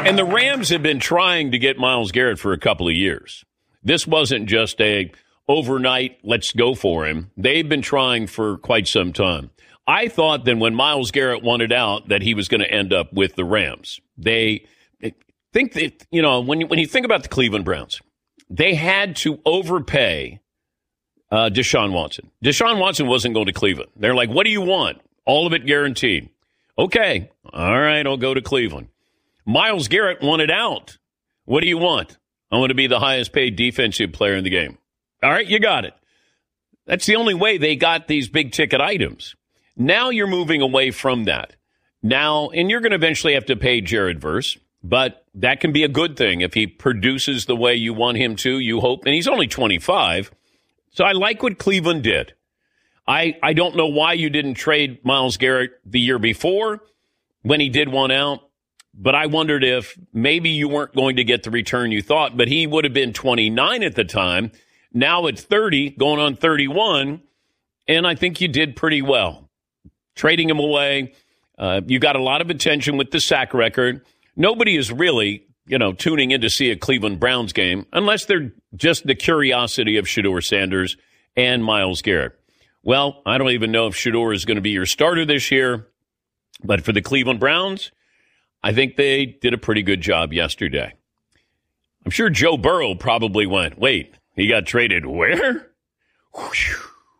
And the Rams have been trying to get Myles Garrett for a couple of years. This wasn't just a overnight, let's go for him. They've been trying for quite some time. I thought that when Myles Garrett wanted out that he was going to end up with the Rams. They think that, when you think about the Cleveland Browns, they had to overpay Deshaun Watson. Deshaun Watson wasn't going to Cleveland. They're like, what do you want? All of it guaranteed. Okay. All right, I'll go to Cleveland. Myles Garrett wanted out. What do you want? I want to be the highest paid defensive player in the game. All right, you got it. That's the only way they got these big ticket items. Now you're moving away from that. Now, and you're going to eventually have to pay Jared Verse, but that can be a good thing if he produces the way you want him to, you hope. And he's only 25. So I like what Cleveland did. I don't know why you didn't trade Myles Garrett the year before when he did one out. But I wondered if maybe you weren't going to get the return you thought, but he would have been 29 at the time. Now it's 30, going on 31, and I think you did pretty well. Trading him away, you got a lot of attention with the sack record. Nobody is really, tuning in to see a Cleveland Browns game unless they're just the curiosity of Shedeur Sanders and Myles Garrett. Well, I don't even know if Shedeur is going to be your starter this year, but for the Cleveland Browns, I think they did a pretty good job yesterday. I'm sure Joe Burrow probably went, wait, he got traded where? Whew.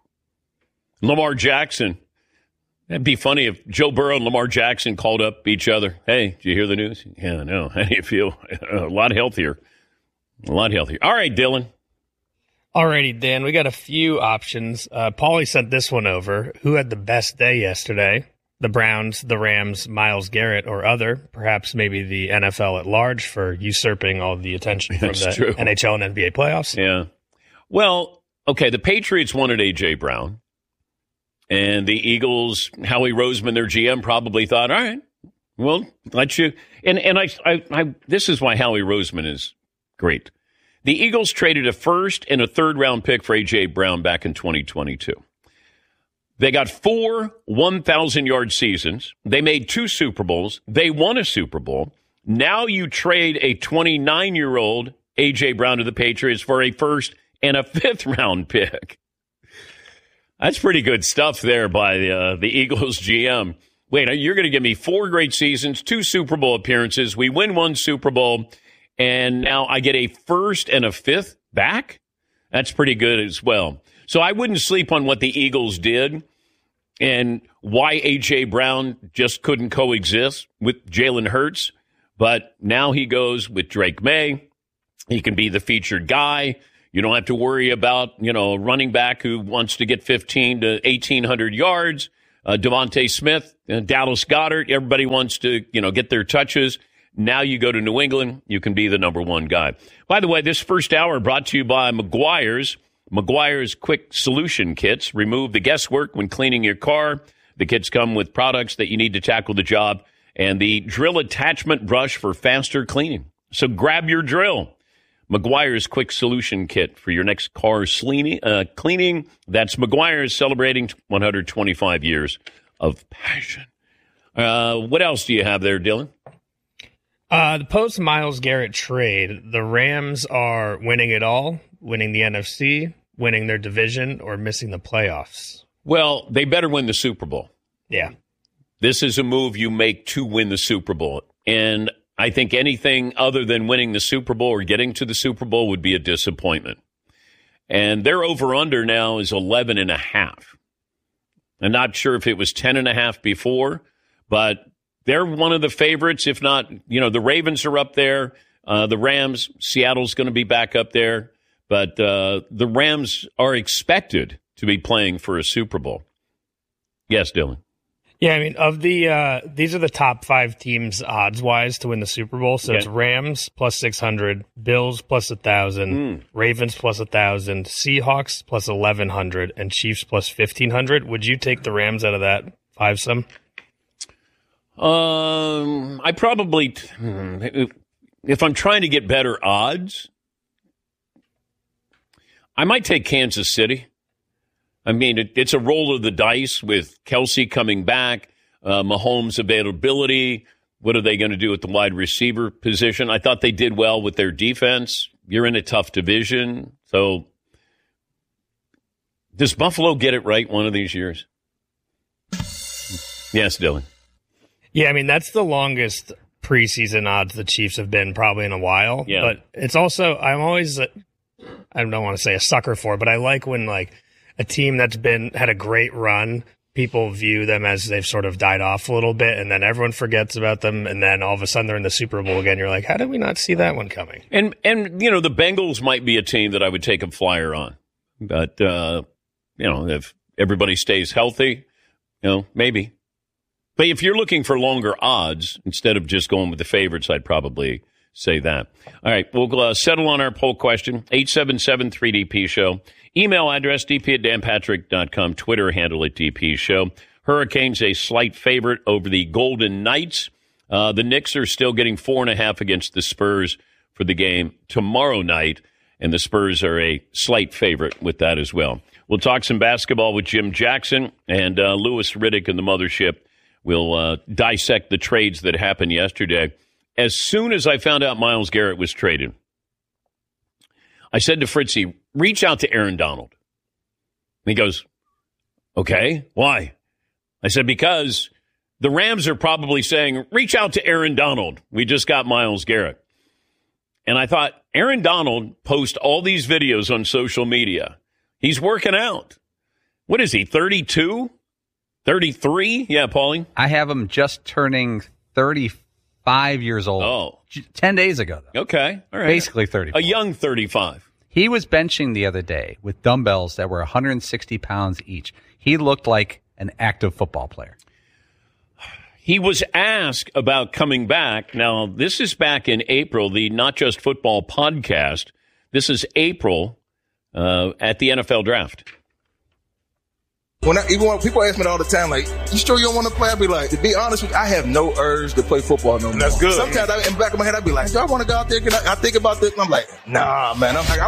Lamar Jackson. That'd be funny if Joe Burrow and Lamar Jackson called up each other. Hey, did you hear the news? Yeah, I know. How do you feel? A lot healthier. A lot healthier. All right, Dylan. All righty, Dan. We got a few options. Paulie sent this one over. Who had the best day yesterday? The Browns, the Rams, Myles Garrett, or other, perhaps maybe the NFL at large for usurping all the attention from the NHL and NBA playoffs. Yeah. Well, okay, the Patriots wanted A.J. Brown, and the Eagles, Howie Roseman, their GM, probably thought, all right, well, let you. And I this is why Howie Roseman is great. The Eagles traded a first and a third-round pick for A.J. Brown back in 2022. They got 4 1,000-yard seasons. They made 2 Super Bowls. They won a Super Bowl. Now you trade a 29-year-old A.J. Brown to the Patriots for a first and a fifth-round pick. That's pretty good stuff there by the Eagles GM. Wait, you're going to give me 4 great seasons, 2 Super Bowl appearances. We win 1 Super Bowl, and now I get a first and a fifth back? That's pretty good as well. So I wouldn't sleep on what the Eagles did and why A.J. Brown just couldn't coexist with Jalen Hurts. But now he goes with Drake May. He can be the featured guy. You don't have to worry about, a running back who wants to get 15 to 1,800 yards. Devontae Smith, Dallas Goedert, everybody wants to, get their touches. Now you go to New England, you can be the number one guy. By the way, this first hour brought to you by Meguiar's. Meguiar's Quick Solution Kits. Remove the guesswork when cleaning your car. The kits come with products that you need to tackle the job and the drill attachment brush for faster cleaning. So grab your drill. Meguiar's Quick Solution Kit for your next car cleaning. That's Meguiar's celebrating 125 years of passion. What else do you have there, Dylan? The post-Myles Garrett trade, the Rams are winning it all, winning the NFC, winning their division, or missing the playoffs. Well, they better win the Super Bowl. Yeah. This is a move you make to win the Super Bowl. And I think anything other than winning the Super Bowl or getting to the Super Bowl would be a disappointment. And their over-under now is 11.5. I'm not sure if it was 10.5 before, but they're one of the favorites, if not, the Ravens are up there. The Rams, Seattle's going to be back up there. But the Rams are expected to be playing for a Super Bowl. Yes, Dylan. Yeah, I mean, of the these are the top 5 teams odds-wise to win the Super Bowl. So It's Rams plus 600, Bills plus 1,000, Ravens plus 1,000, Seahawks plus 1,100, and Chiefs plus 1,500. Would you take the Rams out of that 5-some? I probably, if I'm trying to get better odds, I might take Kansas City. I mean, it's a roll of the dice with Kelsey coming back, Mahomes' availability, What are they going to do at the wide receiver position? I thought they did well with their defense. You're in a tough division. So does Buffalo get it right one of these years? Yes, Dylan. Yeah, I mean, that's the longest preseason odds the Chiefs have been probably in a while. Yeah. But it's also, I'm always, I don't want to say a sucker for, but I like when like a team that's had a great run, people view them as they've sort of died off a little bit, and then everyone forgets about them, and then all of a sudden they're in the Super Bowl again. You're like, how did we not see that one coming? And the Bengals might be a team that I would take a flyer on. But, if everybody stays healthy, maybe. But if you're looking for longer odds, instead of just going with the favorites, I'd probably say that. All right, we'll settle on our poll question, 877-3DP-SHOW. Email address, dp@danpatrick.com. Twitter handle at DP Show. Hurricanes a slight favorite over the Golden Knights. The Knicks are still getting 4.5 against the Spurs for the game tomorrow night, and the Spurs are a slight favorite with that as well. We'll talk some basketball with Jim Jackson and Louis Riddick in the mothership. We'll dissect the trades that happened yesterday. As soon as I found out Myles Garrett was traded, I said to Fritzy, reach out to Aaron Donald. And he goes, okay, why? I said, because the Rams are probably saying, reach out to Aaron Donald. We just got Myles Garrett. And I thought, Aaron Donald posts all these videos on social media. He's working out. What is he, 32? 33? Yeah, Paulie? I have him just turning 35 years old. Oh. 10 days ago, though. Okay. All right. Basically 35. A young 35. He was benching the other day with dumbbells that were 160 pounds each. He looked like an active football player. He was asked about coming back. Now, this is back in April, the Not Just Football podcast. This is April at the NFL draft. Even when people ask me all the time, like, you sure you don't want to play? I'd be like, to be honest with you, I have no urge to play football no more. That's good. Sometimes in the back of my head, I'd be like, do I want to go out there? I think about this, and I'm like, nah, man. I'm like,